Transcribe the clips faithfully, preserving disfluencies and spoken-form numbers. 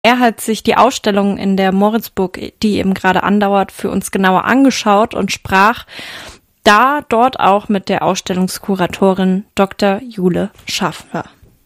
Er hat sich die Ausstellung in der Moritzburg, die eben gerade andauert, für uns genauer angeschaut und sprach da dort auch mit der Ausstellungskuratorin Doktor Jule Schaffner.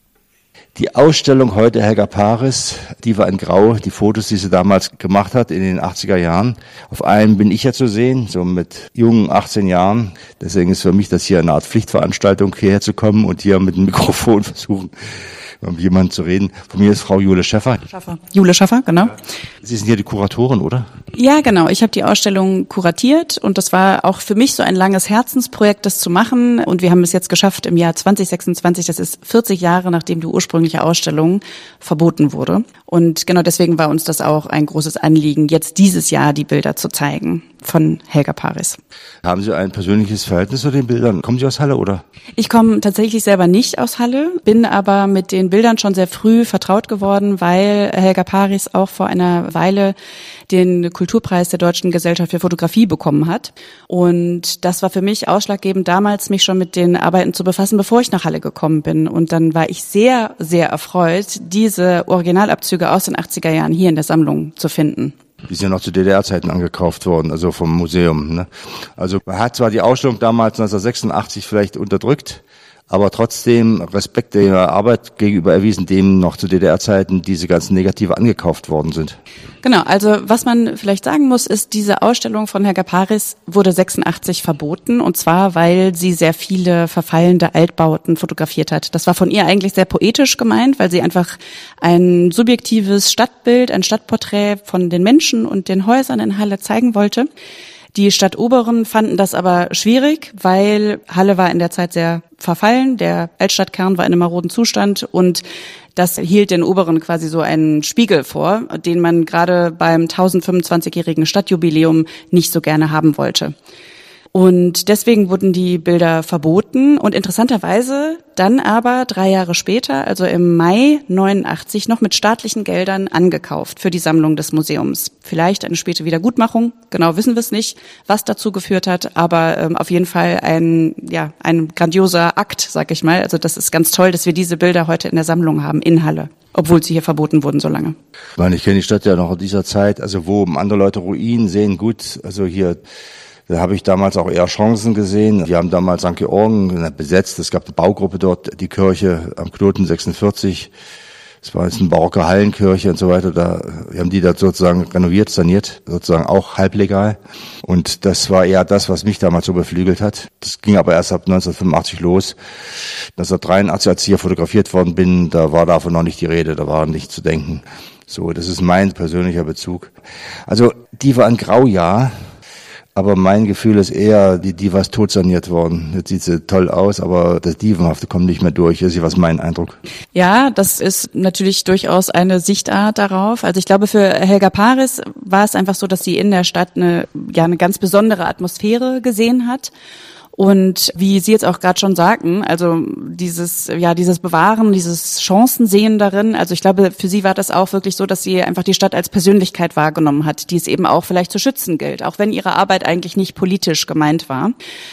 Die Ausstellung heute Helga Paris, die war in Grau, die Fotos, die sie damals gemacht hat in den achtziger Jahren. Auf einem bin ich ja zu sehen, so mit jungen achtzehn Jahren. Deswegen ist für mich das hier eine Art Pflichtveranstaltung, hierher zu kommen und hier mit dem Mikrofon versuchen, mit jemandem zu reden. Von mir ist Frau Jule Schäffer. Schaffer. Jule Schaffer, genau. Sie sind hier die Kuratorin, oder? Ja, genau. Ich habe die Ausstellung kuratiert und das war auch für mich so ein langes Herzensprojekt, das zu machen. Und wir haben es jetzt geschafft im Jahr zwanzig sechsundzwanzig, das ist vierzig Jahre, nachdem die ursprüngliche Ausstellung verboten wurde. Und genau deswegen war uns das auch ein großes Anliegen, jetzt dieses Jahr die Bilder zu zeigen von Helga Paris. Haben Sie ein persönliches Verhältnis zu den Bildern? Kommen Sie aus Halle, oder? Ich komme tatsächlich selber nicht aus Halle, bin aber mit den Bildern schon sehr früh vertraut geworden, weil Helga Paris auch vor einer Weile den Kulturpreis der Deutschen Gesellschaft für Fotografie bekommen hat. Und das war für mich ausschlaggebend, damals mich schon mit den Arbeiten zu befassen, bevor ich nach Halle gekommen bin. Und dann war ich sehr, sehr erfreut, diese Originalabzüge aus den achtziger Jahren hier in der Sammlung zu finden. Die sind ja noch zu D D R-Zeiten angekauft worden, also vom Museum. Ne? Also man hat zwar die Ausstellung damals neunzehnhundertsechsundachtzig vielleicht unterdrückt, aber trotzdem Respekt der Arbeit gegenüber erwiesen, dem noch zu D D R-Zeiten diese ganzen Negative angekauft worden sind. Genau, also was man vielleicht sagen muss, ist, diese Ausstellung von Helga Paris wurde sechsundachtzig verboten, und zwar, weil sie sehr viele verfallende Altbauten fotografiert hat. Das war von ihr eigentlich sehr poetisch gemeint, weil sie einfach ein subjektives Stadtbild, ein Stadtporträt von den Menschen und den Häusern in Halle zeigen wollte. Die Stadtoberen fanden das aber schwierig, weil Halle war in der Zeit sehr verfallen, der Altstadtkern war in einem maroden Zustand und das hielt den Oberen quasi so einen Spiegel vor, den man gerade beim tausendfünfundzwanzigjährigen Stadtjubiläum nicht so gerne haben wollte. Und deswegen wurden die Bilder verboten und interessanterweise dann aber drei Jahre später, also im Mai neunundachtzig, noch mit staatlichen Geldern angekauft für die Sammlung des Museums. Vielleicht eine späte Wiedergutmachung, genau wissen wir es nicht, was dazu geführt hat, aber ähm, auf jeden Fall ein ja ein grandioser Akt, sag ich mal. Also das ist ganz toll, dass wir diese Bilder heute in der Sammlung haben in Halle, obwohl sie hier verboten wurden so lange. Ich meine, ich kenne die Stadt ja noch in dieser Zeit, also wo andere Leute Ruinen sehen, gut, also hier... Da habe ich damals auch eher Chancen gesehen. Wir haben damals Sankt Georgen besetzt. Es gab eine Baugruppe dort, die Kirche am Knoten sechsundvierzig. Es war jetzt eine barocke Hallenkirche und so weiter. Da, wir haben die da sozusagen renoviert, saniert, sozusagen auch halblegal. Und das war eher das, was mich damals so beflügelt hat. Das ging aber erst ab neunzehnhundertfünfundachtzig los. neunzehnhundertdreiundachtzig, als ich hier fotografiert worden bin, da war davon noch nicht die Rede, da war nicht zu denken. So, das ist mein persönlicher Bezug. Also, die war ein Graujahr. Aber mein Gefühl ist eher, die Diva ist totsaniert worden. Jetzt sieht sie toll aus, aber das Dievenhafte kommt nicht mehr durch. Das ist was mein Eindruck. Ja, das ist natürlich durchaus eine Sichtart darauf. Also ich glaube, für Helga Paris war es einfach so, dass sie in der Stadt eine, ja, eine ganz besondere Atmosphäre gesehen hat. Und wie Sie jetzt auch gerade schon sagten, also dieses, ja, dieses Bewahren, dieses Chancensehen darin, also ich glaube, für Sie war das auch wirklich so, dass sie einfach die Stadt als Persönlichkeit wahrgenommen hat, die es eben auch vielleicht zu schützen gilt, auch wenn ihre Arbeit eigentlich nicht politisch gemeint war.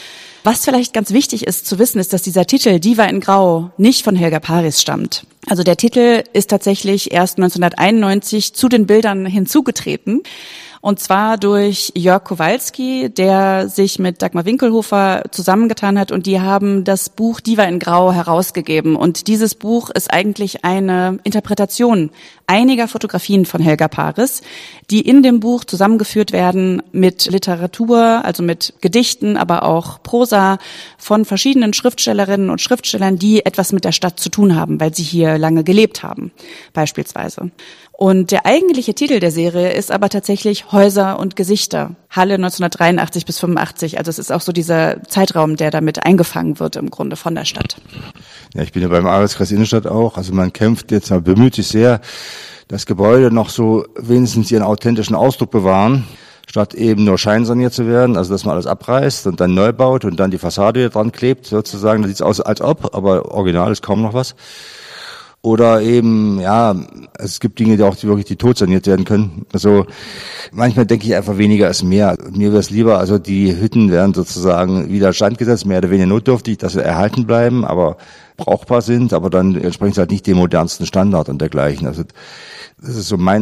Was vielleicht ganz wichtig ist zu wissen, ist, dass dieser Titel Diva in Grau nicht von Helga Paris stammt. Also der Titel ist tatsächlich erst neunzehnhunderteinundneunzig zu den Bildern hinzugetreten. Und zwar durch Jörg Kowalski, der sich mit Dagmar Winkelhofer zusammengetan hat und die haben das Buch Diva in Grau herausgegeben. Und dieses Buch ist eigentlich eine Interpretation einiger Fotografien von Helga Paris, die in dem Buch zusammengeführt werden mit Literatur, also mit Gedichten, aber auch Prosa von verschiedenen Schriftstellerinnen und Schriftstellern, die etwas mit der Stadt zu tun haben, weil sie hier lange gelebt haben, beispielsweise. Und der eigentliche Titel der Serie ist aber tatsächlich Häuser und Gesichter. Halle neunzehnhundertdreiundachtzig bis fünfundachtzig. Also es ist auch so dieser Zeitraum, der damit eingefangen wird im Grunde von der Stadt. Ja, ich bin ja beim Arbeitskreis Innenstadt auch. Also man kämpft jetzt, man bemüht sich sehr, das Gebäude noch so wenigstens ihren authentischen Ausdruck bewahren, statt eben nur scheinsaniert zu werden. Also dass man alles abreißt und dann neu baut und dann die Fassade dran klebt sozusagen. Da sieht es aus als ob, aber original ist kaum noch was. Oder eben, ja, es gibt Dinge, die auch die wirklich die tot saniert werden können. Also manchmal denke ich einfach, weniger ist mehr. Mir wäre es lieber, also die Hütten werden sozusagen wieder standgesetzt, mehr oder weniger notdürftig, dass sie erhalten bleiben, aber brauchbar sind, aber dann entsprechen sie halt nicht dem modernsten Standard und dergleichen. Also das ist so mein